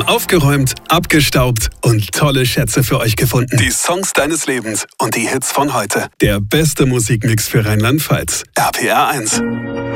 aufgeräumt, abgestaubt und tolle Schätze für euch gefunden. Die Songs deines Lebens und die Hits von heute. Der beste Musikmix für Rheinland-Pfalz. RPR 1.